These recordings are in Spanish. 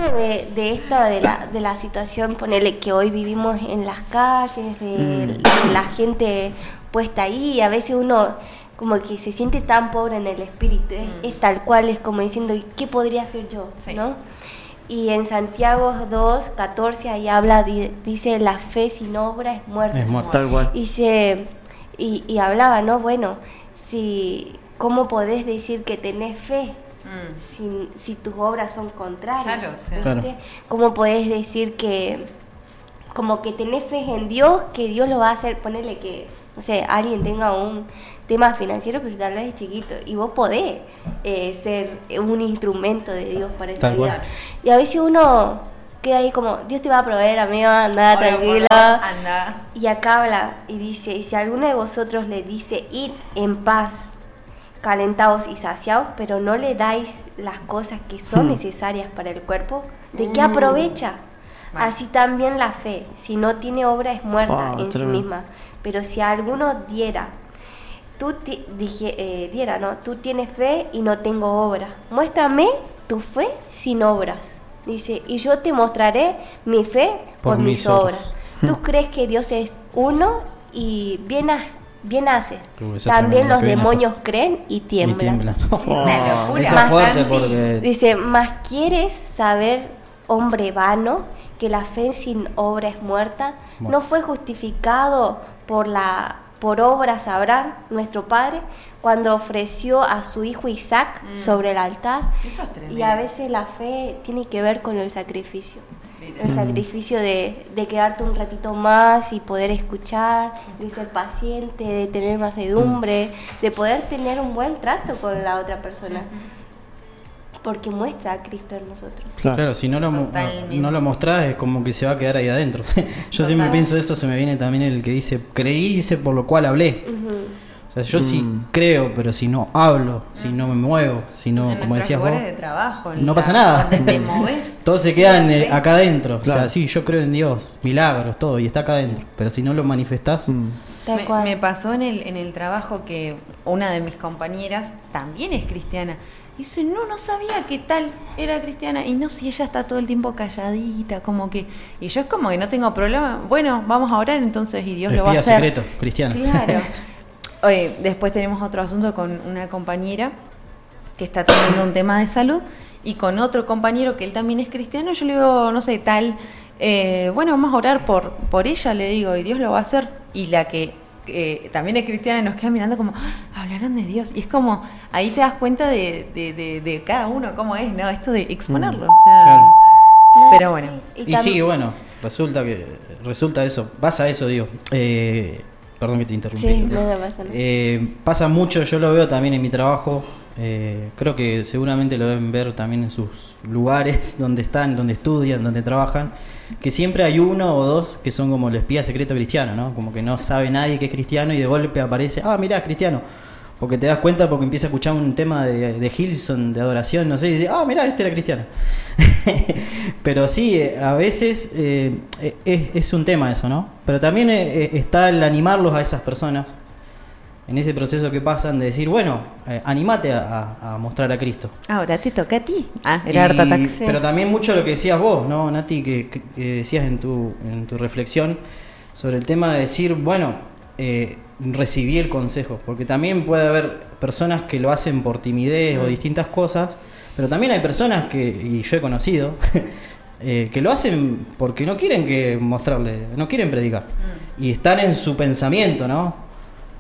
de esto, de la situación, ponele que hoy vivimos en las calles, de la gente puesta ahí, a veces uno como que se siente tan pobre en el espíritu, es tal cual, es como diciendo, ¿qué podría hacer yo? Sí. ¿No? Y en Santiago 2:14 ahí habla, dice, la fe sin obra es muerta. Es muerta, tal cual. Y hablaba, ¿no? Bueno, ¿cómo podés decir que tenés fe si tus obras son contrarias? Claro. ¿Cómo podés decir que como que tenés fe en Dios, que Dios lo va a hacer? Ponerle que, no sé, alguien tenga un tema financiero, pero tal vez es chiquito, y vos podés ser un instrumento de Dios para esa vida. Y a veces uno queda ahí como, Dios te va a proveer, amigo, anda tranquilo. Anda. Y acá habla y dice, y si alguno de vosotros le dice, id en paz, calentados y saciados, pero no le dais las cosas que son necesarias para el cuerpo, ¿de qué aprovecha? Así también la fe, si no tiene obra, es muerta en sí misma. Pero si alguno diera, tú tienes fe y no tengo obra, muéstrame tu fe sin obras. Dice, y yo te mostraré mi fe por mis obras. ¿Tú crees que Dios es uno y bien hace? También los demonios creen y tiemblan. Eso es fuerte porque... Dice, más quieres saber, hombre vano, que la fe sin obra es muerta. ¿No fue justificado por obras Abraham, nuestro padre, cuando ofreció a su hijo Isaac sobre el altar? Eso es tremendo. Y a veces la fe tiene que ver con el sacrificio. El sacrificio de quedarte un ratito más y poder escuchar, de ser paciente, de tener mansedumbre, de poder tener un buen trato con la otra persona. Porque muestra a Cristo en nosotros. Claro, si no lo mostrás es como que se va a quedar ahí adentro. Yo siempre pienso eso, se me viene también el que dice, creí, dice, por lo cual hablé. O sea, yo sí creo, pero si no hablo, si no me muevo, si no, como decías vos, de trabajo, no pasa nada. Donde te moves, todos se quedan acá adentro. Claro. O sea, sí, yo creo en Dios, milagros, todo, y está acá adentro. Pero si no lo manifestás... Me pasó en el trabajo que una de mis compañeras también es cristiana. Dice, no sabía que tal era cristiana. Y no, si ella está todo el tiempo calladita, como que... Y yo es como que no tengo problema. Bueno, vamos a orar entonces y Dios lo va a hacer. Secreto, cristiano. Claro. Oye, después tenemos otro asunto con una compañera que está teniendo un tema de salud y con otro compañero que él también es cristiano. Yo le digo, no sé, tal... bueno, vamos a orar por ella, le digo, y Dios lo va a hacer. Y la que también es cristiana nos queda mirando como, hablarán de Dios. Y es como, ahí te das cuenta de cada uno cómo es, ¿no? Esto de exponerlo. O sea, claro. Pero bueno. Y sí, bueno, resulta eso, pasa eso, digo. Perdón que te interrumpí. Sí, no pasa nada. Pasa mucho, yo lo veo también en mi trabajo. Creo que seguramente lo deben ver también en sus lugares donde están, donde estudian, donde trabajan, que siempre hay uno o dos que son como el espía secreto cristiano, ¿no? Como que no sabe nadie que es cristiano y de golpe aparece, mirá, cristiano. Porque te das cuenta porque empieza a escuchar un tema de Hillsong, de adoración, no sé, y dice, mirá, este era cristiano. Pero sí, a veces es un tema eso, ¿no? Pero también está el animarlos a esas personas en ese proceso que pasan de decir, bueno, animate a mostrar a Cristo. Ahora te toca a ti. Era harta ataque. Pero también mucho lo que decías vos, ¿no, Nati? Que decías en tu reflexión sobre el tema de decir, bueno, recibí el consejo. Porque también puede haber personas que lo hacen por timidez o distintas cosas, pero también hay personas y yo he conocido, que lo hacen porque no quieren no quieren predicar. Y están en su pensamiento, ¿no?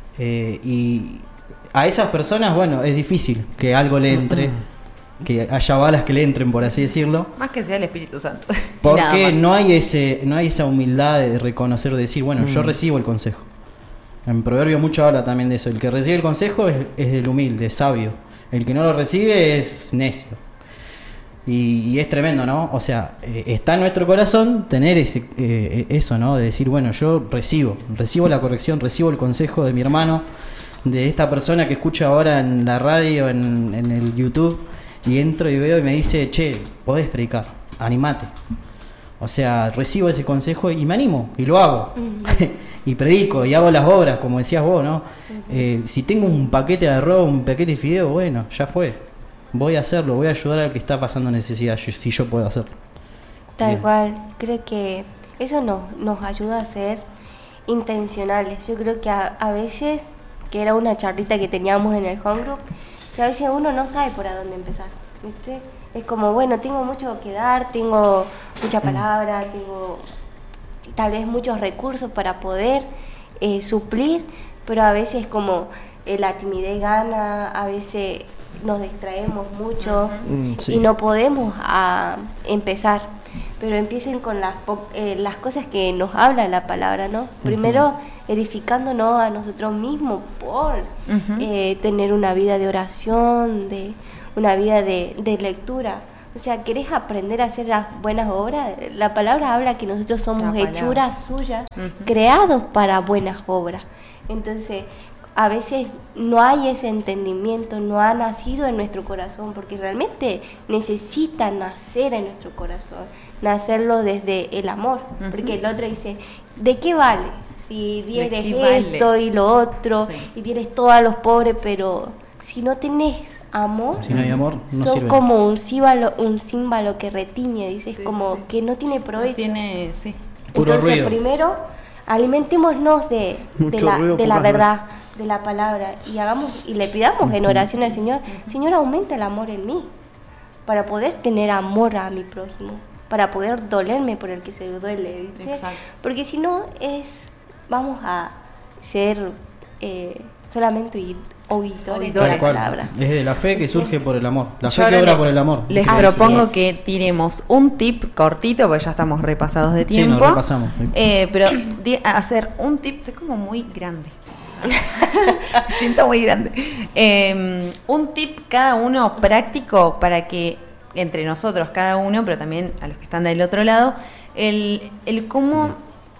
Y a esas personas, bueno, es difícil que algo le entre, que haya balas que le entren, por así decirlo. Más que sea el Espíritu Santo. Porque no hay esa humildad de reconocer, de decir, bueno, yo recibo el consejo. En Proverbio mucho habla también de eso. El que recibe el consejo es el humilde, es sabio. El que no lo recibe es necio. Y es tremendo, ¿no? O sea, está en nuestro corazón tener eso, ¿no? De decir, bueno, yo recibo la corrección, recibo el consejo de mi hermano, de esta persona que escucha ahora en la radio, en el YouTube, y entro y veo y me dice, che, podés predicar, animate. O sea, recibo ese consejo y me animo, y lo hago. Y predico, y hago las obras, como decías vos, ¿no? Si tengo un paquete de arroz, un paquete de fideo, bueno, ya fue. Voy a hacerlo, voy a ayudar al que está pasando necesidad, si yo puedo hacerlo. Tal Bien. cual, creo que eso nos ayuda a ser intencionales. Yo creo que a veces, que era una charlita que teníamos en el home group, que a veces uno no sabe por a dónde empezar, ¿viste? Es como, bueno, tengo mucho que dar, tengo mucha palabra, tengo tal vez muchos recursos para poder suplir, pero a veces como la timidez gana, a veces nos distraemos mucho Sí. y no podemos empezar. Pero empiecen con las cosas que nos habla la palabra, ¿no? Primero edificándonos a nosotros mismos por tener una vida de oración, una vida de lectura. O sea, ¿querés aprender a hacer las buenas obras? La palabra habla que nosotros somos La palabra. hechuras suyas, creados para buenas obras. Entonces, a veces no hay ese entendimiento, no ha nacido en nuestro corazón, porque realmente necesita nacer en nuestro corazón, nacerlo desde el amor, porque el otro dice, ¿de qué vale si dieres qué vale? esto y lo otro, Sí. y tienes todo a los pobres, pero si no tenés amor, Si no hay amor, no sos sirve. como un címbalo que retiñe, dices, Sí, como sí. que no tiene provecho. Tiene, sí. Puro Entonces, ruido. primero, alimentémonos de Mucho ruido, la pocas verdad, de la palabra, y le pidamos en oración al Señor, Señor, aumenta el amor en mí, para poder tener amor a mi prójimo, para poder dolerme por el que se duele, ¿viste? Exacto. Porque si no, vamos a ser solamente oidores de Tal la cual. palabra. Es de la fe que surge por el amor. La Yo fe que ahora obra por el amor. Les Así propongo es. que tiremos un tip cortito, porque ya estamos repasados de Sí, tiempo. nos repasamos. Pero hacer un tip, estoy como muy grande. Me siento muy grande. Un tip cada uno práctico para que entre nosotros, cada uno, pero también a los que están del otro lado, el cómo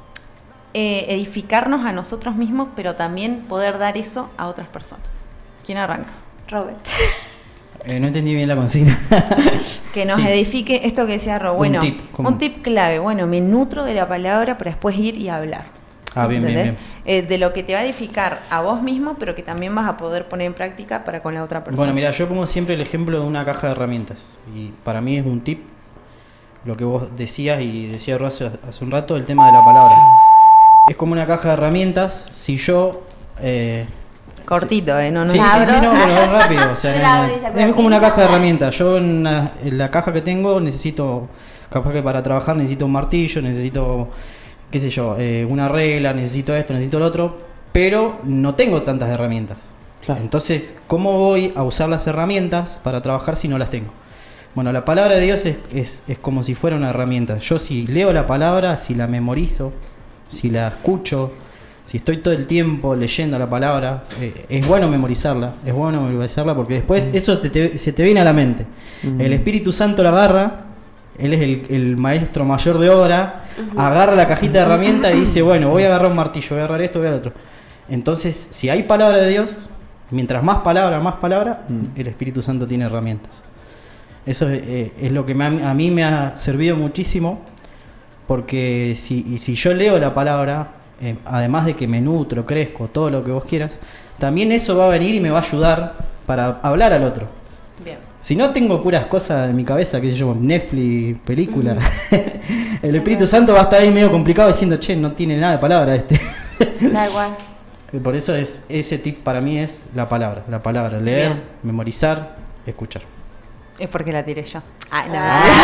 edificarnos a nosotros mismos, pero también poder dar eso a otras personas. ¿Quién arranca? Robert. No entendí bien la consigna. Que nos Sí. edifique esto que decía Ro. Un Bueno, tip, ¿cómo? un tip clave. Bueno, me nutro de la palabra para después ir y hablar. Ah, bien, bien, ¿Entendés? De lo que te va a edificar a vos mismo, pero que también vas a poder poner en práctica para con la otra persona. Bueno, mira, yo pongo siempre el ejemplo de una caja de herramientas. Y para mí es un tip, lo que vos decías y decía Rosa hace un rato, el tema de la palabra. Es como una caja de herramientas. Si yo... Cortito, ¿no? Sí, La sí, sí, abro. no, pero es rápido. O sea, La abro y saco es la como una pinza. caja de herramientas. Yo en la caja que tengo necesito, capaz que para trabajar necesito un martillo, necesito, qué sé yo, una regla, necesito esto, necesito lo otro, pero no tengo tantas herramientas. Claro. Entonces, ¿cómo voy a usar las herramientas para trabajar si no las tengo? Bueno, la palabra de Dios es como si fuera una herramienta. Yo si leo la palabra, si la memorizo, si la escucho, si estoy todo el tiempo leyendo la palabra, es bueno memorizarla porque después eso se te viene a la mente. El Espíritu Santo la agarra, Él es el maestro mayor de obra, agarra la cajita de herramientas y dice, bueno, voy a agarrar un martillo, voy a agarrar esto, voy a agarrar otro. Entonces, si hay palabra de Dios, mientras más palabra, el Espíritu Santo tiene herramientas. Eso es lo que a mí me ha servido muchísimo, porque si yo leo la palabra, además de que me nutro, crezco, todo lo que vos quieras, también eso va a venir y me va a ayudar para hablar al otro. Bien. Si no tengo puras cosas en mi cabeza, qué sé yo, Netflix, película, el Espíritu Santo va a estar ahí medio complicado diciendo, che, no tiene nada de palabra este. Da igual. Por eso ese tip para mí es la palabra, leer, Bien. memorizar, escuchar. Es porque la tiré yo. Ah, no.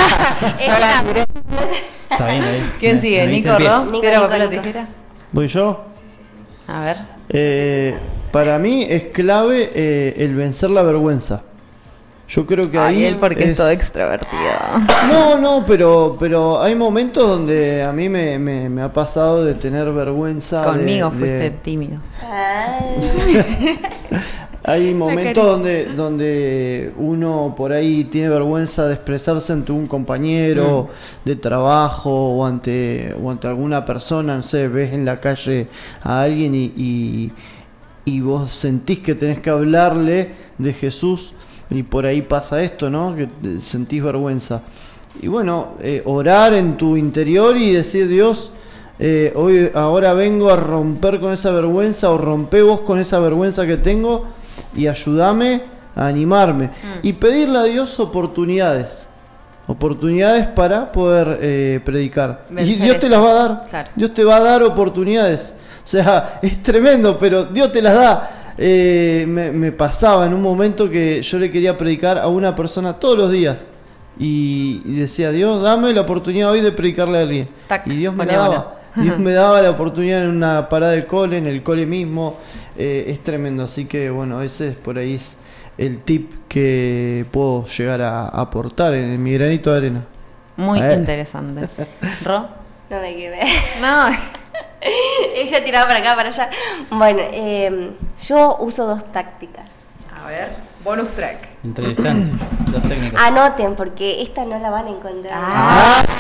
Está bien, ahí. ¿Quién Me sigue? diste ¿Nico el pie. Ro? Nico, ¿Piedra, Nico, papel o Nico. tijera? ¿Voy yo? A ver. Para mí es clave el vencer la vergüenza. Yo creo que ahí Ay, él porque es todo extrovertido. No, pero hay momentos donde a mí me ha pasado de tener vergüenza. Conmigo de- fuiste tímido. Ay. Hay momentos donde uno por ahí tiene vergüenza de expresarse ante un compañero de trabajo o ante alguna persona, no sé, ves en la calle a alguien y vos sentís que tenés que hablarle de Jesús y por ahí pasa esto, ¿no? Que sentís vergüenza. Y bueno, orar en tu interior y decir, Dios, ahora vengo a romper con esa vergüenza, o rompé vos con esa vergüenza que tengo y ayúdame a animarme. Y pedirle a Dios oportunidades. oportunidades para poder predicar. Vencer Y Dios te las va a dar. Claro. Dios te va a dar oportunidades. O sea, es tremendo, pero Dios te las da. Me pasaba en un momento que yo le quería predicar a una persona todos los días. Y decía, Dios, dame la oportunidad hoy de predicarle a alguien. Tac, Y Dios me la ponía daba. Dios me daba la oportunidad en una parada de cole, en el cole mismo. Es tremendo. Así que bueno, ese es por ahí es el tip que puedo llegar a aportar en mi granito de arena. Muy interesante. ¿Ro? No me quedé. No. Ella tiraba para acá, para allá. Bueno, yo uso 2 tácticas. A ver, bonus track. Interesante. Dos técnicas. Anoten, porque esta no la van a encontrar. Ah.